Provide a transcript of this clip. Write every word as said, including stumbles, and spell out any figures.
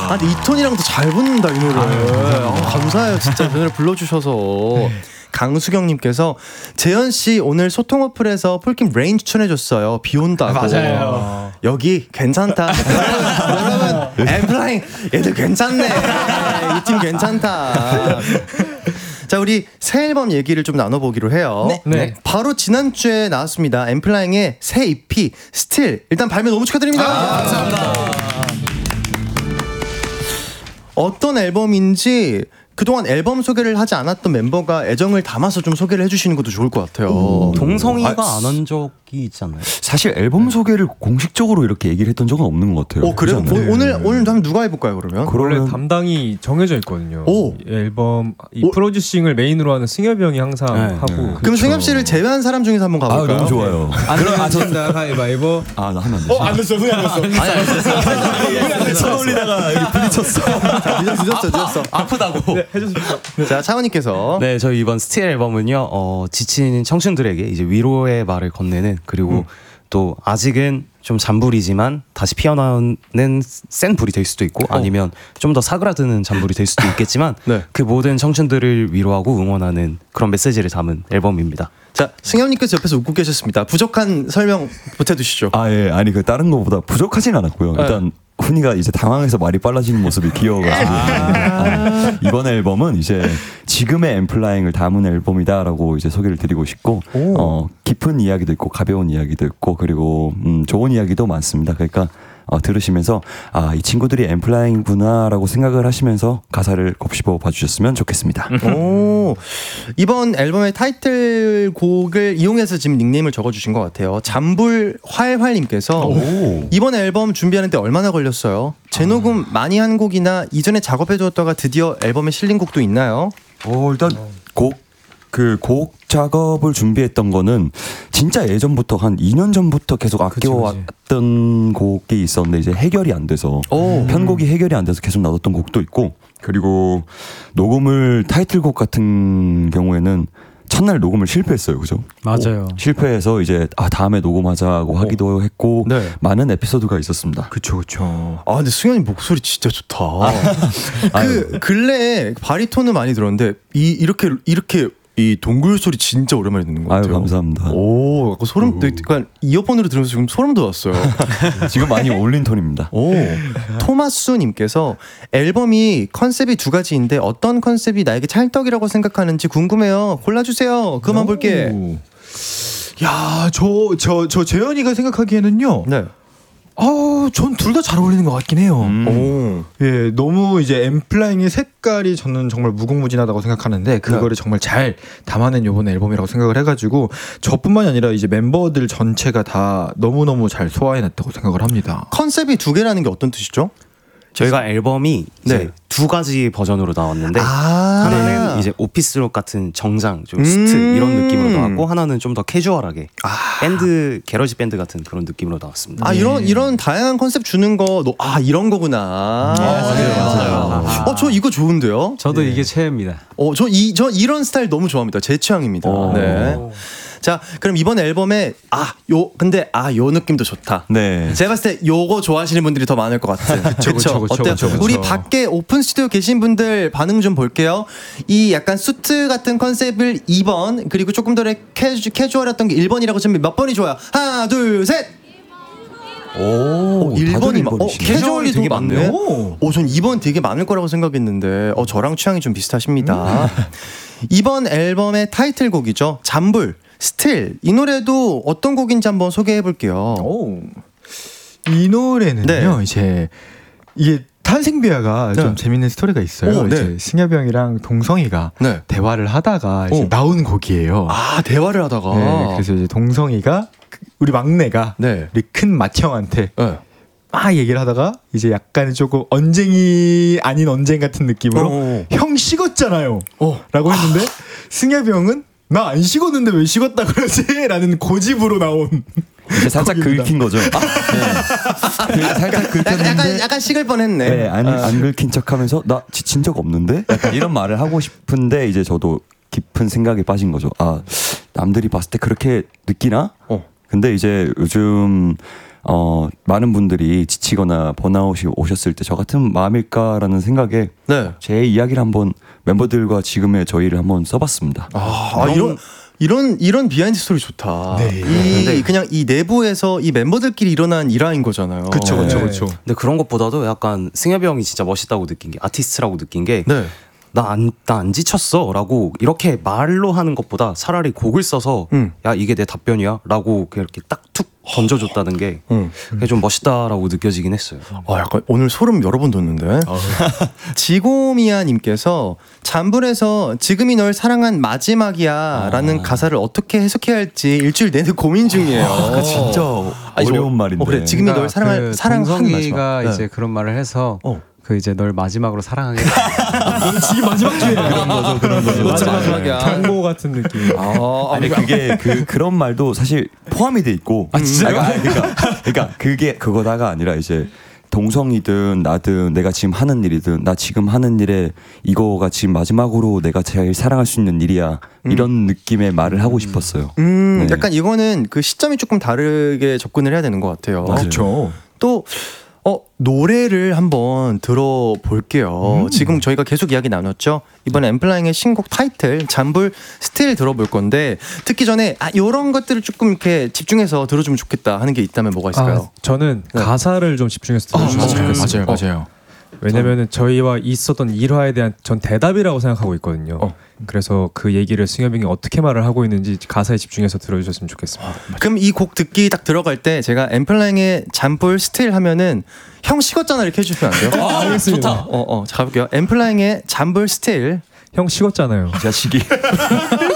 아, 근데 이 톤이랑도 잘 붙는다 이 노래. 아, 아, 감사해요 진짜 이 노래 불러주셔서. 강수경님께서 재현 씨 오늘 소통 어플에서 폴킴 레인 추천해줬어요. 비 온다고. 아, 맞아요. 여기 괜찮다. 여러분 엠플라잉 얘들 괜찮네. 이 팀 괜찮다. 자, 우리 새 앨범 얘기를 좀 나눠보기로 해요. 네. 네. 바로 지난주에 나왔습니다. 엠플라잉의 새 이피 스틸. 일단 발매 너무 축하드립니다. 아, 감사합니다. 어떤 앨범인지 그동안 앨범 소개를 하지 않았던 멤버가 애정을 담아서 좀 소개를 해주시는 것도 좋을 것 같아요. 음, 동성이가 아, 안 한 적이 있지 않나요? 사실 앨범 소개를 공식적으로 이렇게 얘기를 했던 적은 없는 것 같아요. 어, 그래요? 오, 네. 오늘 오늘 한번 누가 해볼까요 그러면? 원래 담당이 정해져 있거든요. 오. 앨범 이 오. 프로듀싱을 메인으로 하는 승엽이 형이 항상 네. 하고. 네. 그럼 승엽 씨를 제외한 사람 중에서 한번 가볼까요? 아, 너무 좋아요. 안 되면 진다 가위바위보. 아, 나 하면 안 돼. 어, 안 됐어, 후회 안 됐어. 아니 안 됐어. 손 올리다가 여기 부딪혔어. 늦었어, 늦었어. 아프다고. 네, 해줬습니다. 자, 차원님께서. 네, 저희 이번 스틸 앨범은요, 어, 지친 청춘들에게 이제 위로의 말을 건네는, 그리고 음. 또 아직은 좀 잔불이지만 다시 피어나는 센 불이 될 수도 있고, 아니면 좀 더 사그라드는 잔불이 될 수도 있겠지만 네. 그 모든 청춘들을 위로하고 응원하는 그런 메시지를 담은 앨범입니다. 자, 승엽님께서 옆에서 웃고 계셨습니다. 부족한 설명 보태주시죠. 아, 예. 아니, 그 다른 거보다 부족하진 않았고요. 네. 일단 훈이가 이제 당황해서 말이 빨라지는 모습이 귀여워가지고 아~ 이번 앨범은 이제 지금의 엠플라잉을 담은 앨범이다라고 이제 소개를 드리고 싶고, 어, 깊은 이야기도 있고 가벼운 이야기도 있고, 그리고 음, 좋은 이야기도 많습니다. 그러니까 어, 들으시면서 아, 이 친구들이 엠플라잉구나라고 생각을 하시면서 가사를 곱씹어 봐주셨으면 좋겠습니다. 오, 이번 앨범의 타이틀곡을 이용해서 지금 닉네임을 적어주신 것 같아요. 잠불 활활님께서 이번 앨범 준비하는데 얼마나 걸렸어요? 재녹음 아. 많이 한 곡이나 이전에 작업해두었다가 드디어 앨범에 실린 곡도 있나요? 어, 일단 곡 그 곡 작업을 준비했던 거는 진짜 예전부터 한 이 년 전부터 계속 아껴왔던 곡이 있었는데 이제 해결이 안 돼서 오. 편곡이 해결이 안 돼서 계속 놔뒀던 곡도 있고, 그리고 녹음을 타이틀곡 같은 경우에는 첫날 녹음을 실패했어요, 그죠? 맞아요. 오, 실패해서 이제 아 다음에 녹음하자고 오. 하기도 했고 네. 많은 에피소드가 있었습니다. 그쵸, 그쵸. 아, 근데 승현이 목소리 진짜 좋다. 아. 그 근래에 바리톤은 많이 들었는데 이 이렇게 이렇게 이 동굴 소리 진짜 오랜만에 듣는 것 같아요. 아유, 감사합니다. 오, 소름. 그러니까 이어폰으로 들으면서 지금 소름 돋았어요. 지금 많이 어울린 톤입니다. 오, 토마스님께서 앨범이 컨셉이 두 가지인데 어떤 컨셉이 나에게 찰떡이라고 생각하는지 궁금해요. 골라주세요. 그만 볼게. 야, 저 저 저 재현이가 생각하기에는요. 네. 아, 전 둘 다 잘 어울리는 것 같긴 해요. 음. 오. 예, 너무 이제 엠플라잉의 색깔이 저는 정말 무궁무진하다고 생각하는데 그거를 네. 정말 잘 담아낸 이번 앨범이라고 생각을 해가지고 저뿐만이 아니라 이제 멤버들 전체가 다 너무 너무 잘 소화해냈다고 생각을 합니다. 컨셉이 두 개라는 게 어떤 뜻이죠? 저희가 앨범이 이제 네. 두 가지 버전으로 나왔는데 아~ 하나는 이제 오피스룩 같은 정장, 좀 스트 음~ 이런 느낌으로 나왔고, 하나는 좀 더 캐주얼하게 아~ 밴드, 게러지 밴드 같은 그런 느낌으로 나왔습니다. 아, 이런 이런 다양한 컨셉 주는 거, 너, 아 이런 거구나. 네, 맞아요, 맞아요. 아~ 어, 저 이거 좋은데요? 저도 네. 이게 최애입니다. 어, 저 이 저 이런 스타일 너무 좋아합니다. 제 취향입니다. 네. 자, 그럼 이번 앨범에 아, 요 근데 아, 요 느낌도 좋다. 네. 제가 봤을 때 요거 좋아하시는 분들이 더 많을 것 같아요. 그쵸, 그쵸, 그쵸, 어때요? 그쵸, 그쵸. 우리 밖에 오픈 스튜디오 계신 분들 반응 좀 볼게요. 이 약간 수트 같은 컨셉을 이 번, 그리고 조금 더 캐주, 캐주얼했던 게 일 번이라고 치면 몇 번이 좋아요? 하나, 둘, 셋. 오, 일 번이 막, 어, 캐주얼이 되게 많네요. 오, 전 이 번 되게 많을 거라고 생각했는데, 어, 저랑 취향이 좀 비슷하십니다. 음. 이번 앨범의 타이틀곡이죠. 잠불. 스틸. 이 노래도 어떤 곡인지 한번 소개해 볼게요. 오. 이 노래는요, 네. 이제 이게 탄생비화가 네. 좀 재밌는 스토리가 있어요. 오, 네. 이제 승엽이 형이랑 동성이가 네. 대화를 하다가 이제 오. 나온 곡이에요. 아, 대화를 하다가. 네, 그래서 이제 동성이가 우리 막내가 네. 우리 큰 맏형한테 네. 막 얘기를 하다가 이제 약간 조금 언쟁이 아닌 언쟁 같은 느낌으로 오. 형 식었잖아요. 오. 라고 했는데 아. 승엽이 형은 나 안 식었는데 왜 식었다 그러지? 라는 고집으로 나온 이제 살짝 긁힌 거죠. 아, 네. 살짝 긁혔는데 약간, 약간 식을 뻔했네. 네, 안, 안 긁힌 척하면서 나 지친 적 없는데? 약간 이런 말을 하고 싶은데 이제 저도 깊은 생각에 빠진 거죠. 아, 남들이 봤을 때 그렇게 느끼나? 어. 근데 이제 요즘 어, 많은 분들이 지치거나 번아웃이 오셨을 때 저 같은 마음일까라는 생각에 네. 제 이야기를 한번 멤버들과 지금의 저희를 한번 써봤습니다. 아, 아 이런 이런 이런 비하인드 스토리 좋다. 네. 이 네. 그냥 이 내부에서 이 멤버들끼리 일어난 일화인 거잖아요. 그렇죠, 그렇죠, 그렇죠. 근데 그런 것보다도 약간 승엽이 형이 진짜 멋있다고 느낀 게 아티스트라고 느낀 게. 네. 나 안 나 안 지쳤어 라고 이렇게 말로 하는 것보다 차라리 곡을 써서 음. 야 이게 내 답변이야 라고 이렇게 딱 툭 던져줬다는 게 음. 그게 좀 멋있다라고 느껴지긴 했어요. 아 약간 오늘 소름 여러 번 돋는데. 지고미아님께서 잠불에서 지금이 널 사랑한 마지막이야 라는 아. 가사를 어떻게 해석해야 할지 일주일 내내 고민 중이에요. 아, 진짜 아니, 어려운 저, 말인데. 어, 그래 지금이 널 사랑할 그 사랑하는 마지막. 이제 네. 그런 말을 해서 어. 그 이제 널 마지막으로 사랑하겠다. 넌 지금 마지막 주에 그런 거죠, 그런 거죠. 마지막이야. 경고 같은 느낌. 아, 아니 그게 그 그런 말도 사실 포함이 돼 있고. 아 진짜요? 아, 그러니까, 그러니까 그게 그거다가 아니라 이제 동성이든 나든 내가 지금 하는 일이든 나 지금 하는 일에 이거가 지금 마지막으로 내가 제일 사랑할 수 있는 일이야. 음. 이런 느낌의 말을 하고 싶었어요. 음, 네. 약간 이거는 그 시점이 조금 다르게 접근을 해야 되는 것 같아요. 그렇죠. 또 어, 노래를 한번 들어볼게요. 음. 지금 저희가 계속 이야기 나눴죠. 이번에 엠플라잉의 신곡 타이틀 잠불 스틸 들어볼 건데 듣기 전에 아 이런 것들을 조금 이렇게 집중해서 들어주면 좋겠다 하는 게 있다면 뭐가 있을까요? 아, 저는 네. 가사를 좀 집중해서 들어주면 아, 좋겠어요. 맞아요, 맞아요. 왜냐면은 저희와 있었던 일화에 대한 전 대답이라고 생각하고 있거든요. 어. 그래서 그 얘기를 승엽이 형이 어떻게 말을 하고 있는지 가사에 집중해서 들어주셨으면 좋겠습니다. 아, 그럼 이 곡 듣기 딱 들어갈 때 제가 엠플라잉의 잠불 스틸 하면은 형 식었잖아 이렇게 해주시면 안 돼요? 아, 알겠습니다. 좋다. 어, 어, 자 가볼게요. 엠플라잉의 잠불 스틸. 형 식었잖아요. 자식이.